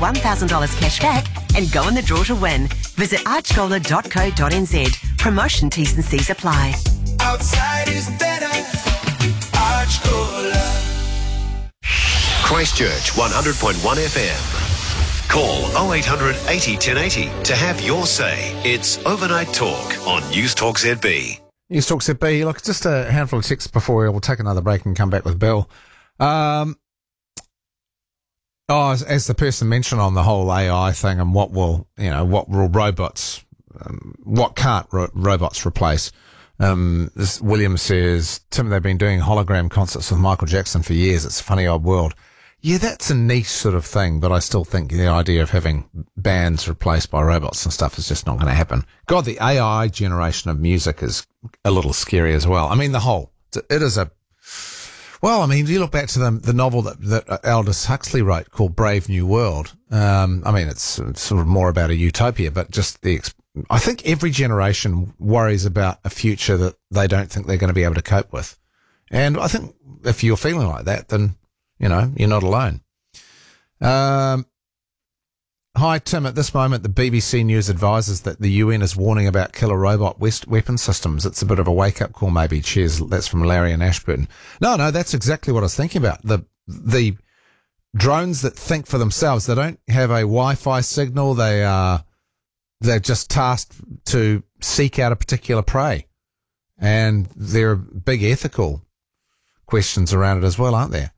$1,000 cash back and go in the draw to win. Visit archgola.co.nz. Promotion T's and C's apply. Outside is better. Archgola. Christchurch 100.1 FM. Call 0800 80 1080 to have your say. It's Overnight Talk on News Talk ZB. News Talk ZB. Look, just a handful of texts before we'll take another break and come back with Bill. As the person mentioned on the whole AI thing and what will robots, what can't robots replace? This William says, Tim, they've been doing hologram concerts with Michael Jackson for years. It's a funny old world. Yeah, that's a niche sort of thing, but I still think the idea of having bands replaced by robots and stuff is just not going to happen. God, the AI generation of music is a little scary as well. I mean, you look back to the novel that Aldous Huxley wrote called Brave New World. It's sort of more about a utopia, but just I think every generation worries about a future that they don't think they're going to be able to cope with. And I think if you're feeling like that, then, you're not alone. Hi, Tim. At this moment, the BBC News advises that the UN is warning about killer robot weapon systems. It's a bit of a wake-up call, maybe. Cheers. That's from Larry and Ashburton. No, that's exactly what I was thinking about. The drones that think for themselves, they don't have a Wi-Fi signal. They're just tasked to seek out a particular prey. And there are big ethical questions around it as well, aren't there?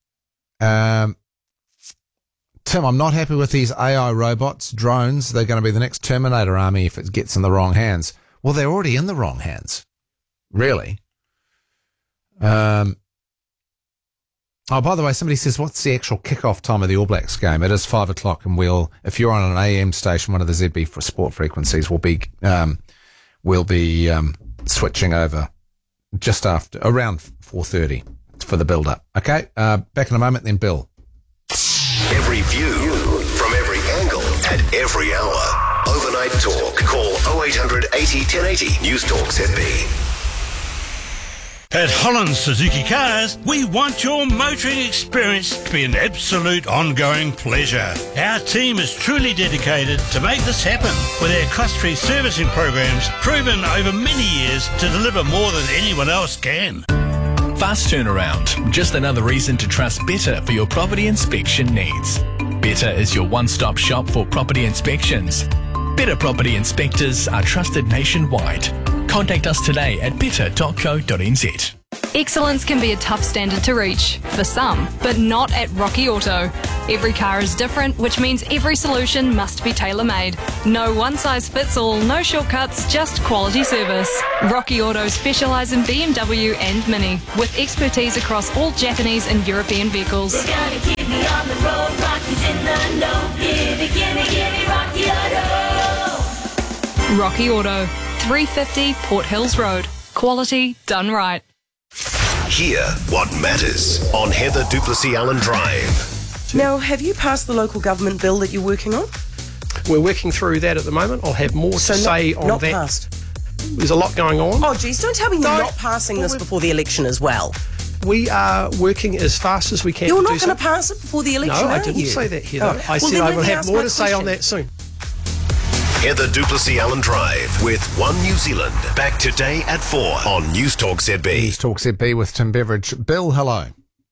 Tim, I'm not happy with these AI robots, drones. They're going to be the next Terminator army if it gets in the wrong hands. Well, they're already in the wrong hands. Really. By the way, somebody says, what's the actual kickoff time of the All Blacks game? It is 5 o'clock, and if you're on an AM station, one of the ZB for sport frequencies, we'll be switching over just around 4:30 for the build-up. Okay, back in a moment, then Bill. Every view from every angle at every hour. Overnight Talk. Call 0800 80 1080. News Talk ZB. At Holland Suzuki Cars, we want your motoring experience to be an absolute ongoing pleasure. Our team is truly dedicated to make this happen with our cost-free servicing programs proven over many years to deliver more than anyone else can. Fast turnaround. Just another reason to trust Better for your property inspection needs. Better is your one-stop shop for property inspections. Better property inspectors are trusted nationwide. Contact us today at better.co.nz. Excellence can be a tough standard to reach, for some, but not at Rocky Auto. Every car is different, which means every solution must be tailor-made. No one-size-fits-all, no shortcuts, just quality service. Rocky Auto specialise in BMW and Mini, with expertise across all Japanese and European vehicles. We're gonna keep me on the road, Rocky's in the know. Gimme, Rocky Auto. Rocky Auto, 350 Port Hills Road. Quality done right. Hear what matters on Heather Duplessis Allen Drive. Now, have you passed the local government bill that you're working on? We're working through that at the moment. I'll have more to say on not that. Passed. There's a lot going on. Oh, geez, don't tell me you're not passing this before the election as well. We are working as fast as we can. You're not going to pass it before the election, No, are I didn't you? say that, Heather. Oh. I said I will have more to say on that soon. Heather Duplessis Allen Drive with One New Zealand. Back today at 4 on News Talk ZB. News Talk ZB with Tim Beveridge. Bill, hello.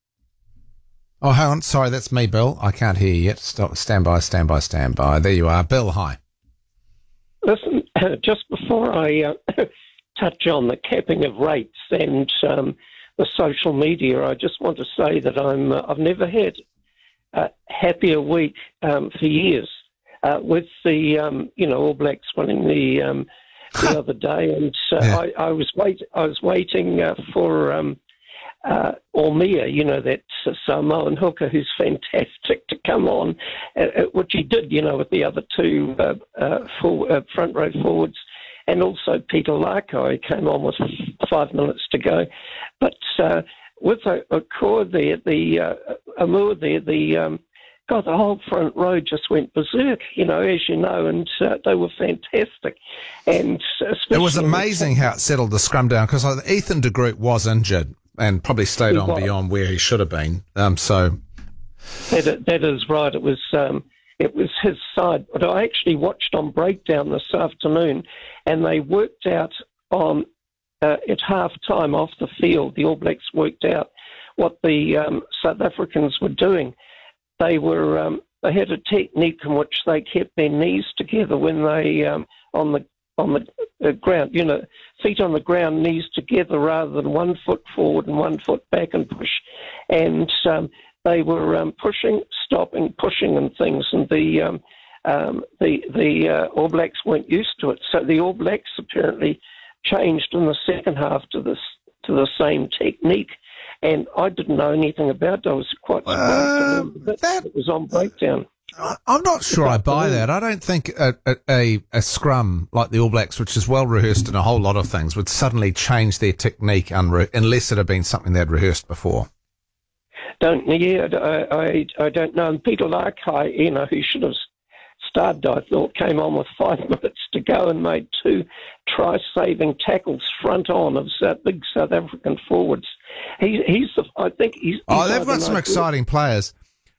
Oh, hang on. Sorry, that's me, Bill. I can't hear you yet. Stand by. There you are. Bill, hi. Listen, just before I touch on the capping of rates and the social media, I just want to say that I've never had a happier week for years. With the All Blacks winning the other day, and I was waiting for Ormia, that Samoan hooker who's fantastic to come on, which he did, with the other two front row forwards, and also Peter Larko came on with 5 minutes to go, but with a core there, the Amur there, God, the whole front row just went berserk, as you know, and they were fantastic. And it was amazing how it settled the scrum down, because Ethan de Groot was injured and probably stayed on beyond where he should have been. That is right. It was it was his side. But I actually watched on Breakdown this afternoon, and they worked out on at half time off the field, the All Blacks worked out what the South Africans were doing. They had a technique in which they kept their knees together when they on the ground, feet on the ground, knees together, rather than 1 foot forward and 1 foot back and push. And they were pushing, stopping, pushing, and things. And the All Blacks weren't used to it. So the All Blacks apparently changed in the second half to the same technique. And I didn't know anything about it. I was quite surprised that it was on Breakdown. I'm not sure I buy that. I don't think a scrum like the All Blacks, which is well rehearsed in a whole lot of things, would suddenly change their technique unless it had been something they'd rehearsed before. I don't know. And Peter Larkai, who should have started, I thought, came on with 5 minutes to go and made 2 try-saving tackles front on of big South African forwards. He's they've got some exciting players.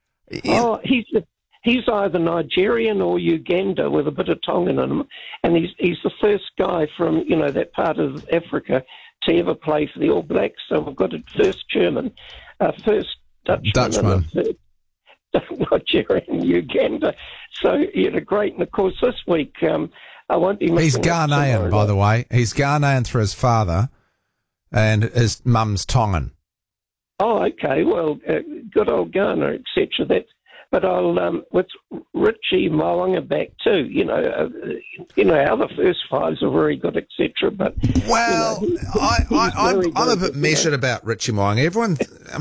He's either Nigerian or Uganda with a bit of Tongan in him, and he's the first guy from that part of Africa to ever play for the All Blacks. So we've got a first German, first Dutchman. And a third Nigerian, Uganda. So great. And of course this week I won't be missing. He's Ghanaian, by the way. He's Ghanaian through his father, and his mum's Tongan. Oh, okay. Well, good old Ghana, etc. But I'll with Richie Mo'unga back too. How the first fives are very good, etc. But I'm a bit measured about Richie Mo'unga. Everyone,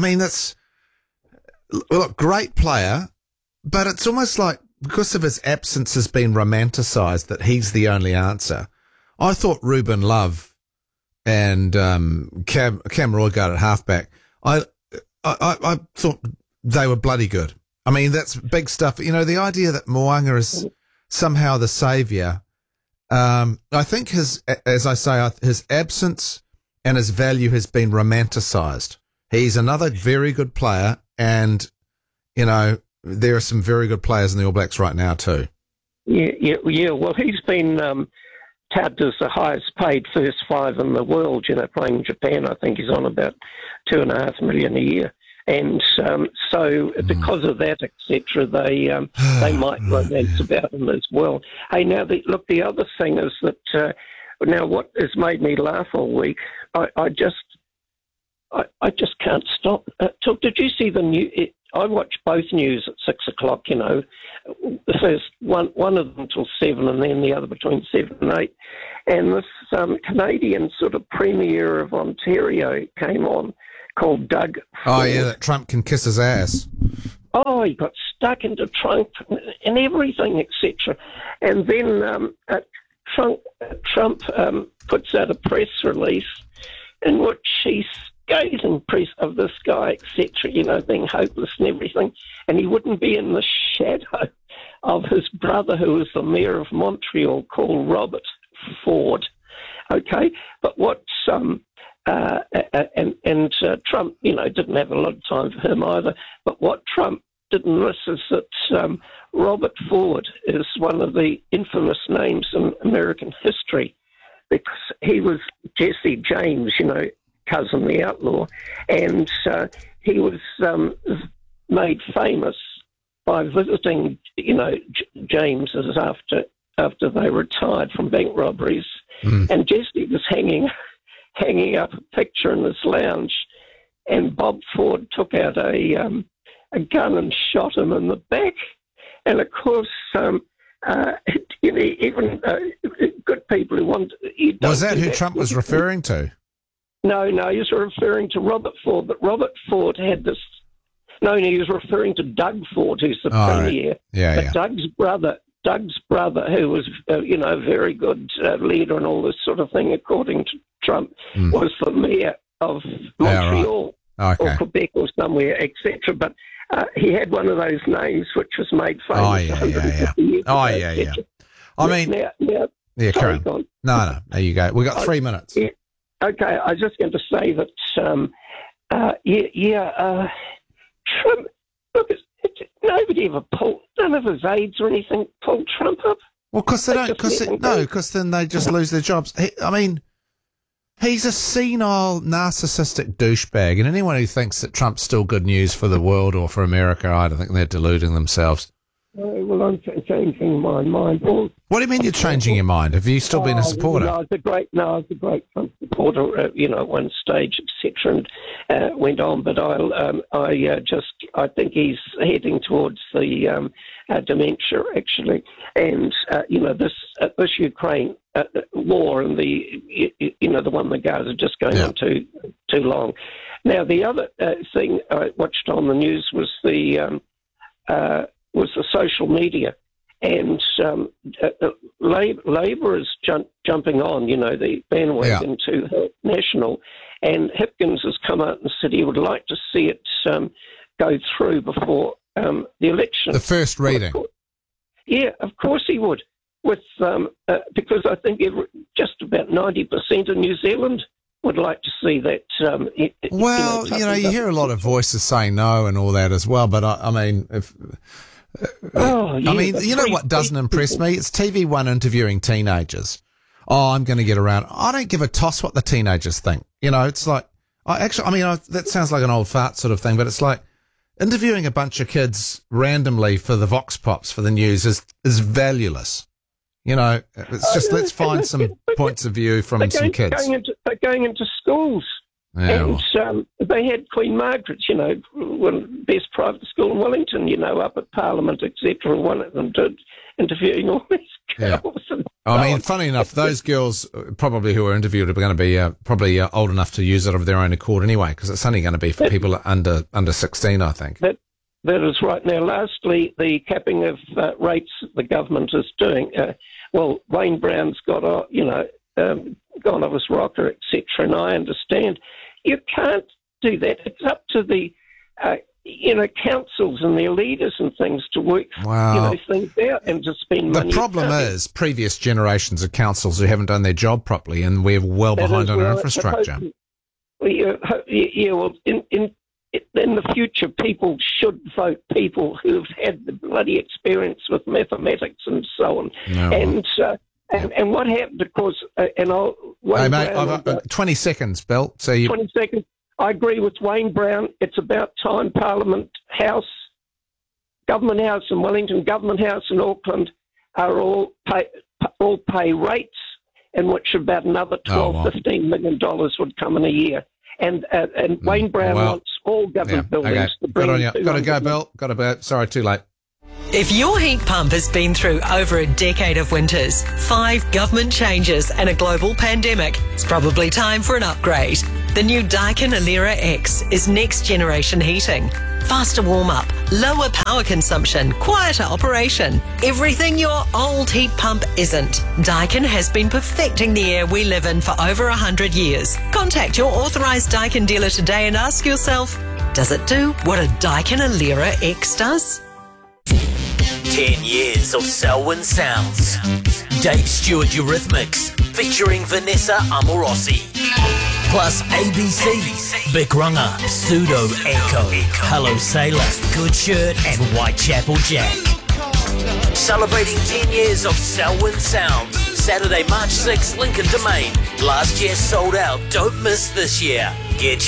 look, great player, but it's almost like because of his absence has been romanticised that he's the only answer. I thought Ruben Love and Cam Roygaard at halfback. I thought they were bloody good. I mean, that's big stuff. The idea that Mo'unga is somehow the saviour. I think his absence and his value has been romanticised. He's another very good player, and there are some very good players in the All Blacks right now too. Yeah. Well, he's been touted as the highest paid first five in the world. Playing in Japan, I think he's on about $2.5 million a year. And so because of that, etc., they might romance about him as well. Hey, now, the other thing is that now what has made me laugh all week, I just can't stop. Did you see the news? I watch both news at 6 o'clock, the first one of them till 7 and then the other between 7 and 8. And this Canadian sort of Premier of Ontario came on, called Doug Ford. Oh, yeah, that Trump can kiss his ass. Oh, he got stuck into Trump and everything, etc. And then Trump puts out a press release in which he's scathing press of this guy, etc., being hopeless and everything. And he wouldn't be in the shadow of his brother, who was the mayor of Montreal, called Robert Ford. Okay? But what... Trump, didn't have a lot of time for him either. But what Trump didn't miss is that Robert Ford is one of the infamous names in American history because he was Jesse James, cousin the outlaw, and he was made famous by visiting, James after they retired from bank robberies, and Jesse was hanging up a picture in his lounge, and Bob Ford took out a gun and shot him in the back. And of course, even good people who want... Was that who Trump was referring to? No, he was referring to Robert Ford, but Robert Ford had this... No, he was referring to Doug Ford, who's the premier. Right. Yeah, but Doug's brother, who was, a very good leader and all this sort of thing, according to Trump, was the mayor of Montreal or Quebec or somewhere, etc. But he had one of those names which was made famous 150 years ago. Carry on. No, there you go. We've got 3 minutes. Yeah. Okay, I was just going to say that, Trump, look, nobody ever pulled, none of his aides or anything pulled Trump up. Well, because they don't. Because then they just lose their jobs. He's a senile, narcissistic douchebag, and anyone who thinks that Trump's still good news for the world or for America, I don't think they're deluding themselves. Well, I'm changing my mind. What do you mean you're changing your mind? Have you still been a supporter? I was a great Trump supporter, at one stage, etc., and went on. But I think he's heading towards the dementia, actually. And this Ukraine war and the one the Gaza just going on too long. Now, the other thing I watched on the news was the social media, and Labour is jumping on, the bandwagon to National, and Hipkins has come out and said he would like to see it go through before the election. The first reading. Of course he would, because I think just about 90% of New Zealand would like to see that. You hear a lot of voices saying no and all that as well, but what doesn't impress me? It's TV1 interviewing teenagers. Oh, I'm going to get around. I don't give a toss what the teenagers think. It's like, that sounds like an old fart sort of thing, but it's like interviewing a bunch of kids randomly for the Vox Pops for the news is valueless. It's just, let's find some points of view from some kids. They're going into schools. Yeah. And they had Queen Margaret, best private school in Wellington, up at Parliament, etc. And one of them did interviewing all these girls. Yeah. Funny enough, those girls probably who were interviewed are going to be probably old enough to use it of their own accord anyway, because it's only going to be for people under 16, I think. That is right. Now, lastly, the capping of rates the government is doing. Wayne Brown's got gone off his rocker, etc. And I understand you can't do that. It's up to the councils and their leaders and things to work things out and to spend money. The problem is previous generations of councils who haven't done their job properly, and we're well behind on our infrastructure. In the future, people should vote people who've had the bloody experience with mathematics and so on. And what happened, of course, Hey, mate, I've got 20 seconds, Bill. 20 seconds. I agree with Wayne Brown. It's about time Parliament House, Government House in Wellington, Government House in Auckland are all pay rates in which about another $15 million would come in a year. And Wayne Brown wants all government buildings to bring. Good on you. Got to go, Bill. Got to go. Sorry, too late. If your heat pump has been through over a decade of winters, 5 government changes and a global pandemic, it's probably time for an upgrade. The new Daikin Alera X is next generation heating. Faster warm-up, lower power consumption, quieter operation. Everything your old heat pump isn't. Daikin has been perfecting the air we live in for over 100 years. Contact your authorised Daikin dealer today and ask yourself, does it do what a Daikin Alera X does? 10 years of Selwyn Sounds. Dave Stewart Eurythmics featuring Vanessa Amorosi. Plus ABC, Big Runner, Pseudo Echo, Hello Sailor, Good Shirt and Whitechapel Jack. Celebrating 10 years of Selwyn Sounds. Saturday, March 6th, Lincoln Domain. Last year sold out. Don't miss this year. Get